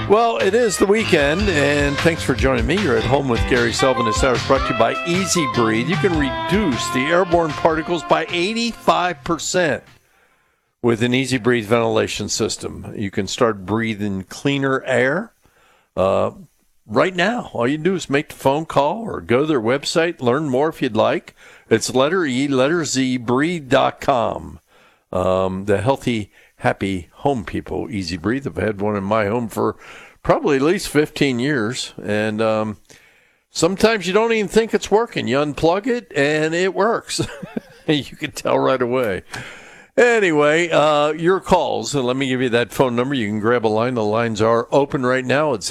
Well, it is the weekend, and thanks for joining me. You're at home with Gary Sullivan. This hour is brought to you by Easy Breathe. You can reduce the airborne particles by 85% with an Easy Breathe ventilation system. You can start breathing cleaner air right now. All you do is make the phone call or go to their website, learn more if you'd like. It's letter E, letter Z, breathe.com. The healthy, happy home people, Easy Breathe. I've had one in my home for probably at least 15 years. And sometimes you don't even think it's working. You unplug it, and it works. You can tell right away. Anyway, your calls. And let me give you that phone number. You can grab a line. The lines are open right now. It's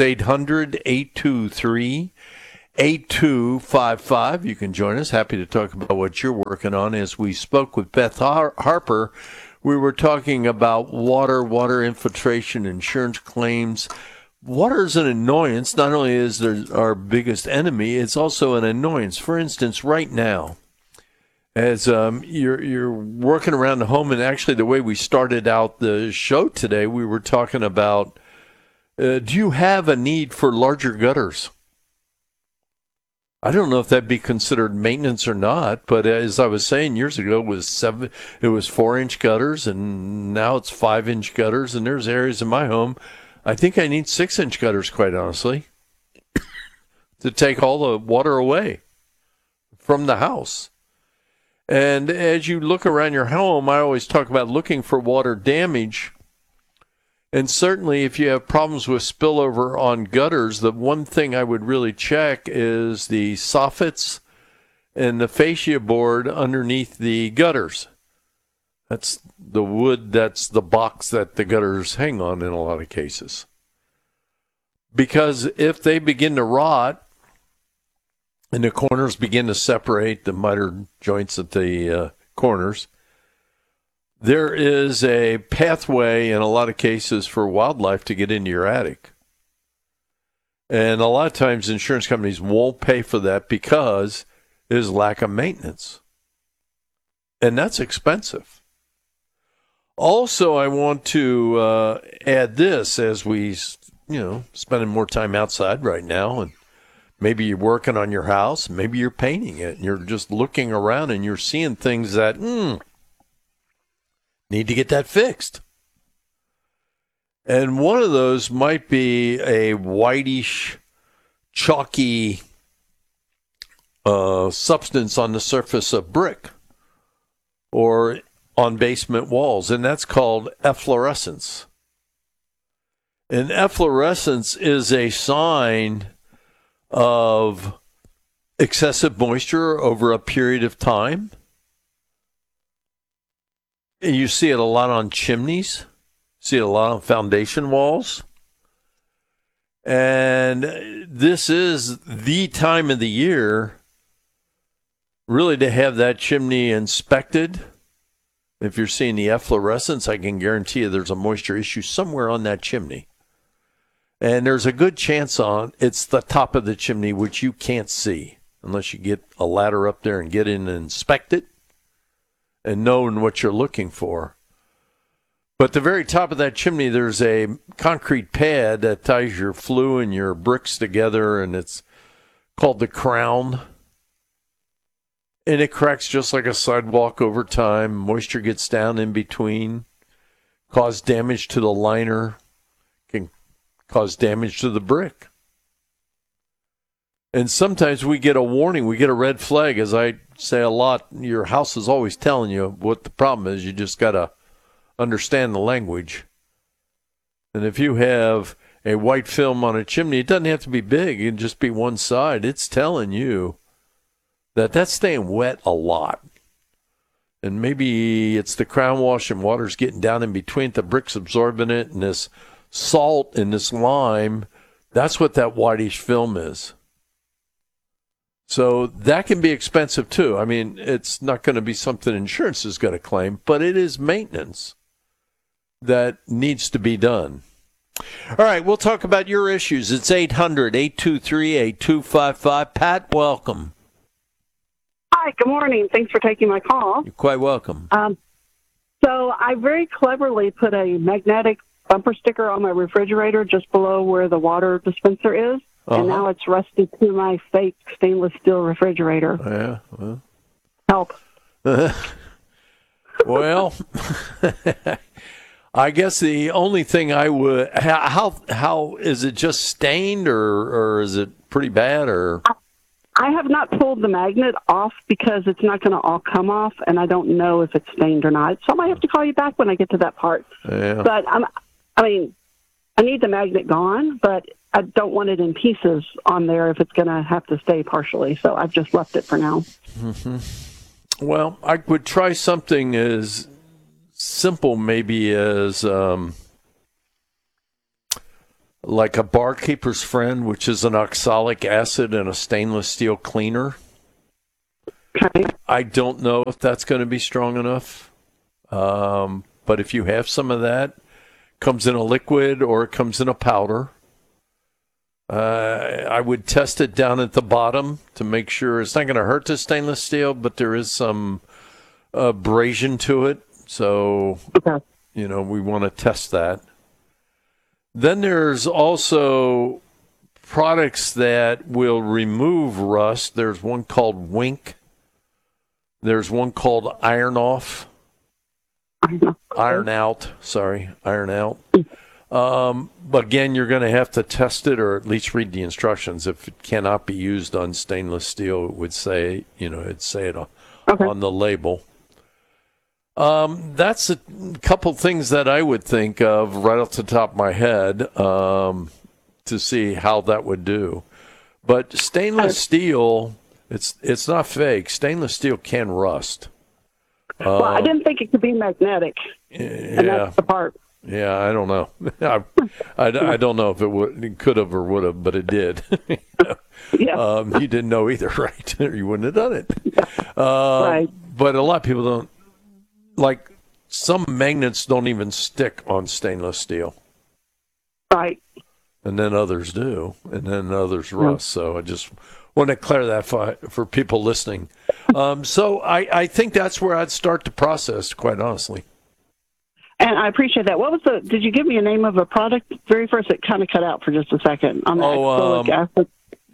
800-823-8255. You can join us. Happy to talk about what you're working on. As we spoke with Beth Harper, we were talking about water infiltration, insurance claims. Water is an annoyance. Not only is it our biggest enemy, it's also an annoyance. For instance, right now, as you're working around the home, and actually the way we started out the show today, we were talking about, do you have a need for larger gutters? I don't know if that'd be considered maintenance or not, but as I was saying years ago, it was 4-inch gutters, and now it's 5-inch gutters, and there's areas in my home, I think I need 6-inch gutters, quite honestly, to take all the water away from the house. And as you look around your home, I always talk about looking for water damage. And certainly if you have problems with spillover on gutters, the one thing I would really check is the soffits and the fascia board underneath the gutters. That's the wood, that's the box that the gutters hang on in a lot of cases. Because if they begin to rot and the corners begin to separate, the miter joints at the corners, there is a pathway in a lot of cases for wildlife to get into your attic. And a lot of times insurance companies won't pay for that because there's lack of maintenance. And that's expensive. Also, I want to add this as we, spending more time outside right now, and maybe you're working on your house, maybe you're painting it, and you're just looking around and you're seeing things that, need to get that fixed. And one of those might be a whitish, chalky substance on the surface of brick or on basement walls, and that's called efflorescence. And efflorescence is a sign of excessive moisture over a period of time. You see it a lot on chimneys, see it a lot on foundation walls. And this is the time of the year really to have that chimney inspected. If you're seeing the efflorescence, I can guarantee you there's a moisture issue somewhere on that chimney. And there's a good chance it's the top of the chimney, which you can't see unless you get a ladder up there and get in and inspect it and knowing what you're looking for. But the very top of that chimney, there's a concrete pad that ties your flue and your bricks together, and it's called the crown. And it cracks just like a sidewalk over time. Moisture gets down in between, cause damage to the liner, can cause damage to the brick. And sometimes we get a warning, we get a red flag. As I say a lot, your house is always telling you what the problem is. You just got to understand the language. And if you have a white film on a chimney, it doesn't have to be big. It can just be one side. It's telling you that that's staying wet a lot. And maybe it's the crown wash and water's getting down in between, the bricks absorbing it, and this salt and this lime, that's what that whitish film is. So that can be expensive too. I mean, it's not going to be something insurance is going to claim, but it is maintenance that needs to be done. All right, we'll talk about your issues. It's 800-823-8255. Pat, welcome. Hi, good morning. Thanks for taking my call. You're quite welcome. So I very cleverly put a magnetic bumper sticker on my refrigerator just below where the water dispenser is, and now it's rusted to my fake stainless steel refrigerator. Yeah. Well. Help. Well, I guess the only thing I would how is it just stained or is it pretty bad or? I have not pulled the magnet off because it's not going to all come off, and I don't know if it's stained or not. So I might have to call you back when I get to that part. Yeah. But I need the magnet gone, but I don't want it in pieces on there if it's going to have to stay partially. So I've just left it for now. Mm-hmm. Well, I would try something as simple maybe as like a barkeeper's friend, which is an oxalic acid and a stainless steel cleaner. Okay. I don't know if that's going to be strong enough. But if you have some of that, comes in a liquid or it comes in a powder. I would test it down at the bottom to make sure it's not going to hurt the stainless steel, but there is some abrasion to it. So, Okay. we want to test that. Then there's also products that will remove rust. There's one called Wink. There's one called Iron Off. Iron Out. But again, you're going to have to test it or at least read the instructions. If it cannot be used on stainless steel, it would say, it'd say it on the label. That's a couple things that I would think of right off the top of my head to see how that would do. But stainless steel, it's not fake. Stainless steel can rust. Well, I didn't think it could be magnetic, and that's the part. Yeah, I don't know. I don't know if it could have or would have, but it did. Yeah. You didn't know either, right? Or you wouldn't have done it. Right. But a lot of people don't. Like, some magnets don't even stick on stainless steel. Right. And then others do. And then others rust. So I just want to clear that for people listening. So I think that's where I'd start the process, quite honestly. And I appreciate that. Did you give me a name of a product? Very first, it kind of cut out for just a second. On the oxalic acid.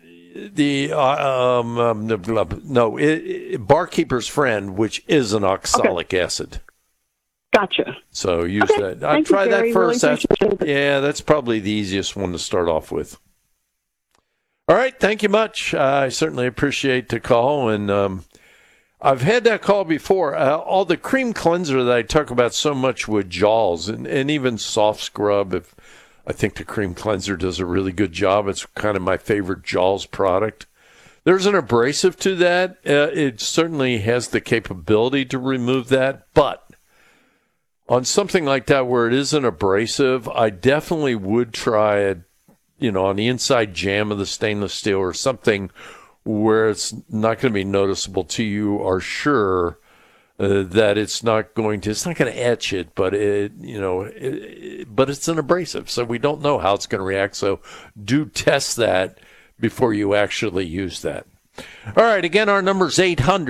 Barkeeper's Friend, which is an oxalic acid. Gotcha. So use that. I'll try that first. That's probably the easiest one to start off with. All right. Thank you much. I certainly appreciate the call. And I've had that call before. All the cream cleanser that I talk about so much with Jaws and even Soft Scrub, I think the cream cleanser does a really good job. It's kind of my favorite Jaws product. There's an abrasive to that. It certainly has the capability to remove that. But on something like that where it is an abrasive, I definitely would try it, on the inside jamb of the stainless steel or something where it's not going to be noticeable to you, are sure that it's not going to etch it, but but it's an abrasive, so we don't know how it's going to react. So do test that before you actually use that. All right, again, our number is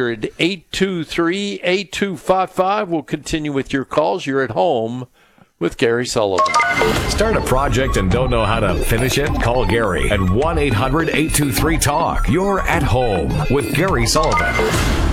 800-823-8255. We'll continue with your calls. You're at home with Gary Sullivan. Start a project and don't know how to finish it? Call Gary at 1-800-823-TALK. You're at home with Gary Sullivan.